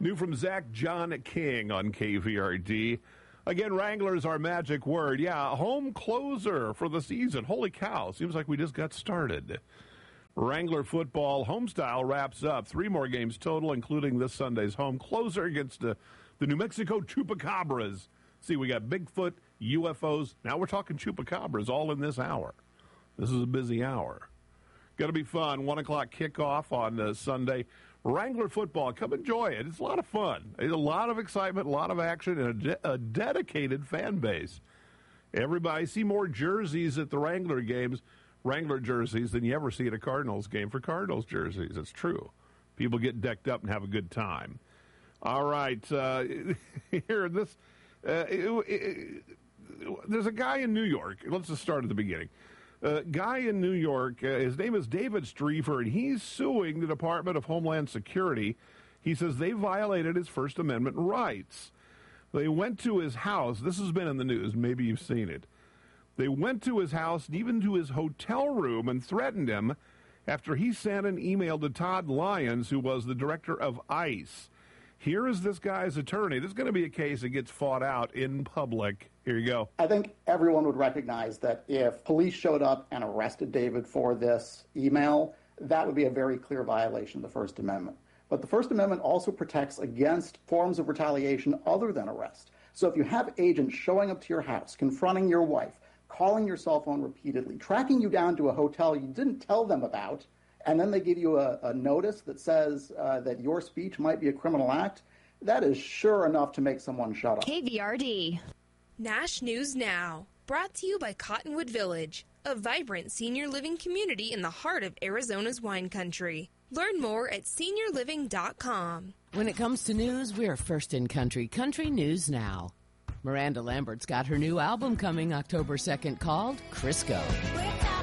New from Zach John King on KVRD. Again, Wrangler's our magic word. Yeah, home closer for the season. Holy cow, seems like we just got started. Wrangler football homestyle wraps up. 3 more games total, including this Sunday's home closer against the New Mexico Chupacabras. See, we got Bigfoot, UFOs. Now we're talking Chupacabras all in this hour. This is a busy hour. Going to be fun. 1 o'clock kickoff on Sunday. Wrangler football, come enjoy it. It's a lot of fun. It's a lot of excitement, a lot of action, and a dedicated fan base. Everybody, see more jerseys at the Wrangler games, Wrangler jerseys, than you ever see at a Cardinals game for Cardinals jerseys. It's true. People get decked up and have a good time. All right. Here, this there's a guy in New York. Let's just start at the beginning. Guy in New York, his name is David Striefer, and he's suing the Department of Homeland Security. He says they violated his First Amendment rights. They went to his house. This has been in the news. Maybe you've seen it. They went to his house and even to his hotel room and threatened him after he sent an email to Todd Lyons, who was the director of ICE. Here is this guy's attorney. This is going to be a case that gets fought out in public. Here you go. I think everyone would recognize that if police showed up and arrested David for this email, that would be a very clear violation of the First Amendment. But the First Amendment also protects against forms of retaliation other than arrest. So if you have agents showing up to your house, confronting your wife, calling your cell phone repeatedly, tracking you down to a hotel you didn't tell them about, and then they give you a notice that says that your speech might be a criminal act, that is sure enough to make someone shut up. KVRD. Nash News Now, brought to you by Cottonwood Village, a vibrant senior living community in the heart of Arizona's wine country. Learn more at seniorliving.com. When it comes to news, we're first in country. Country News Now. Miranda Lambert's got her new album coming October 2nd called Crisco.